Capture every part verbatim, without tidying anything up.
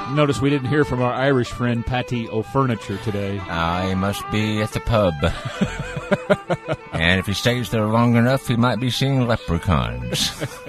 Notice we didn't hear from our Irish friend Patty O'Furniture today. I must be at the pub. And if he stays there long enough, he might be seeing leprechauns.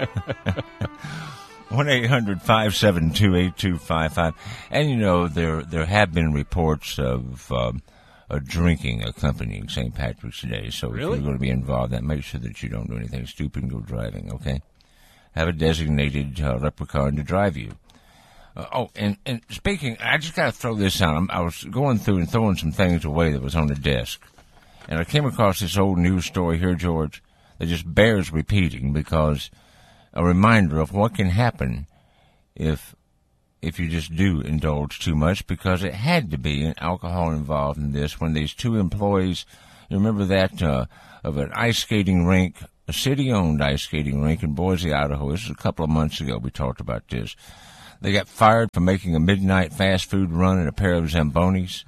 one eight hundred five seven two eight two five five. And, you know, there there have been reports of um, a drinking accompanying Saint Patrick's Day. So really? If you're going to be involved, that make sure that you don't do anything stupid and go driving, okay? Have a designated uh, leprechaun to drive you. Uh, oh, and, and speaking, I just got to throw this out. I'm, I was going through and throwing some things away that was on the desk. And I came across this old news story here, George, that just bears repeating because a reminder of what can happen if if you just do indulge too much, because it had to be an alcohol involved in this when these two employees, you remember that, uh, of an ice skating rink, a city-owned ice skating rink in Boise, Idaho. This was a couple of months ago we talked about this. They got fired for making a midnight fast food run in a pair of Zambonis.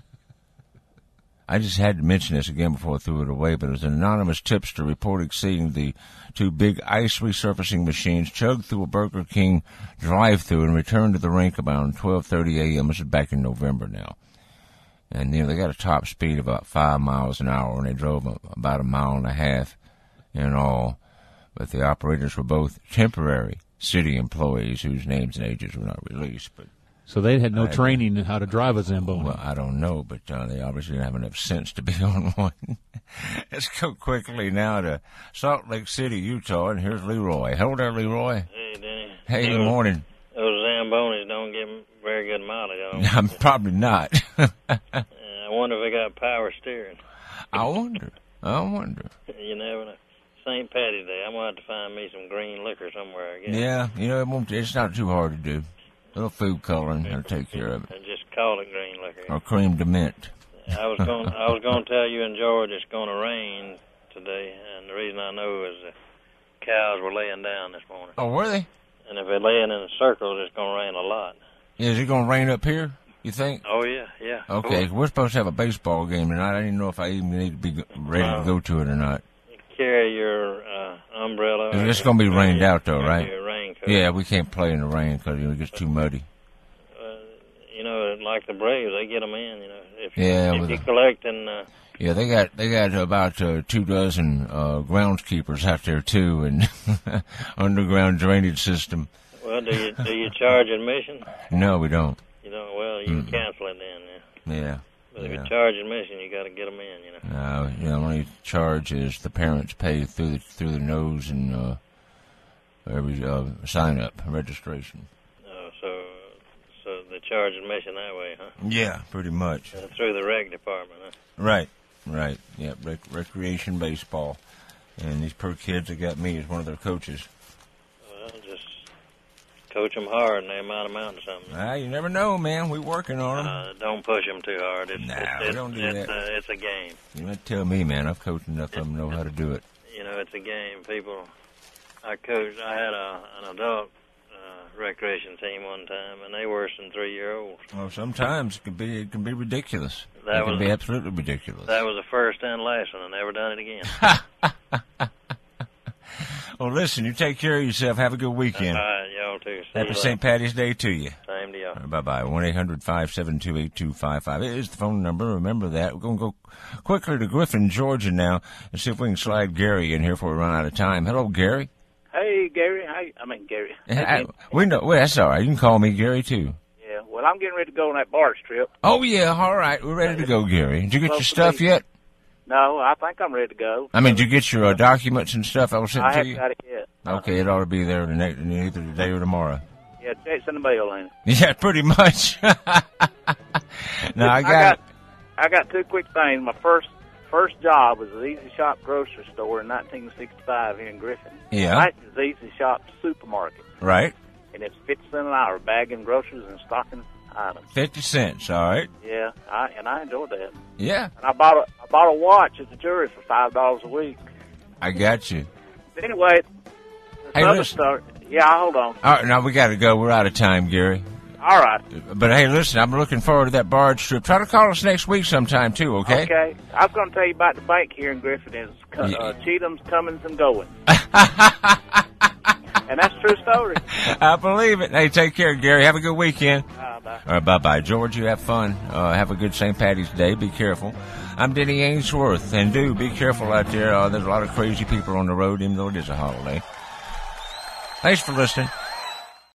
I just had to mention this again before I threw it away, but it was an anonymous tipster reported seeing the two big ice resurfacing machines chug through a Burger King drive-thru and return to the rink about twelve thirty a.m. This is back in November now. And, you know, they got a top speed of about five miles an hour, and they drove about a mile and a half in all. But the operators were both temporary city employees whose names and ages were not released. But so they had no I, training in how to drive a Zamboni. Well, I don't know, but uh, they obviously didn't have enough sense to be on one. Let's go quickly now to Salt Lake City, Utah, and here's Leroy. Hello there, Leroy. Hey, Denny. Hey, those, good morning. Those Zambonis don't get very good mileage. I don't I'm probably not. uh, I wonder if they got power steering. I wonder. I wonder. You never know. Saint Patty's Day. I'm going to have to find me some green liquor somewhere, I guess. Yeah, you know, it won't, it's not too hard to do. A little food coloring, that'll take care of it. And just call it green liquor. Or cream de mint. I was going. I was going to tell you in Georgia it's going to rain today, and the reason I know is the cows were laying down this morning. Oh, were they? And if they're laying in a circle, it's going to rain a lot. Yeah, is it going to rain up here, you think? Oh, yeah, yeah. Okay, Cool. we're supposed to have a baseball game tonight. I didn't know if I even need to be ready to go to it or not. Carry your uh, umbrella. It's going to be rained out, though, right? Your raincoat. Yeah, we can't play in the rain because it gets too muddy. Uh, you know, like the Braves, they get them in. You know, if you, Yeah, if with you a- collect and uh, Yeah, they got they got about uh, two dozen uh, groundskeepers out there too, and underground drainage system. well, do you do you charge admission? No, we don't. You know, well, you can cancel it then. Yeah. Yeah. But if yeah. you charge admission, you got to get them in. You know. No, you know, the only charge is the parents pay through the through the nose and uh, every uh, sign up registration. Uh, so, so they charge admission that way, huh? Yeah, pretty much. Uh, through the rec department, huh? Right, right. Yeah, rec- recreation baseball, and these per kids that got me as one of their coaches. Well, just coach them hard, and they might amount to something. Ah, you never know, man. We working on them. Uh, don't push them too hard. It's, Nah, it's, we it's, don't do it's, that. Uh, it's a game. You might tell me, man. I've coached enough of them to know how to do it. You know, it's a game. People, I coached, I had a, an adult uh, recreation team one time, and they were worse than three-year-olds. Well, sometimes it can be it can be ridiculous. That it can was- be absolutely ridiculous. That was the first and last one. I never done it again. Well, listen, you take care of yourself. Have a good weekend. All right, y'all too. See Happy you Saint Patty's Day to you. later. Same to y'all. Bye bye. One eight hundred five seven two eight two five five. It is the phone number. Remember that. We're going to go quickly to Griffin, Georgia now, and see if we can slide Gary in here before we run out of time. Hello, Gary. Hey, Gary. Hey, I mean, Gary. Hey, I, Gary. we know. Well, that's all right. You can call me Gary too. Yeah, well, I'm getting ready to go on that barge trip. Oh yeah, all right. We're ready to go, Gary. Did you get your Close to stuff me. yet? No, I think I'm ready to go. I mean, did you get your uh, documents and stuff I was sent I to haven't you? got it yet. Okay, it ought to be there the next, either today or tomorrow. Yeah, check's in the mail, ain't Yeah, pretty much. no, I got, I got I got two quick things. My first first job was at Easy Shop grocery store in nineteen sixty-five here in Griffin. Yeah. Right is Easy Shop supermarket, right, and it's fifty cents an hour bagging groceries and stocking items. fifty cents, all right. Yeah, I and I enjoyed that. Yeah, And I bought a I bought a watch at the jury for five dollars a week. I got you. But anyway, Hey, other listen. story. Yeah, hold on. All right, now we got to go. We're out of time, Gary. All right. But hey, listen, I'm looking forward to that barge trip. Try to call us next week sometime, too, okay? Okay. I was going to tell you about the bank here in Griffin. It's uh, Yeah. Cheatham's, Cummins, and Going. And that's a true story. I believe it. Hey, take care, Gary. Have a good weekend. Bye, bye. All right, bye-bye. George, you have fun. Uh, have a good Saint Patty's Day. Be careful. I'm Denny Ainsworth, and do be careful out there. Uh, there's a lot of crazy people on the road, even though it is a holiday. Thanks for listening.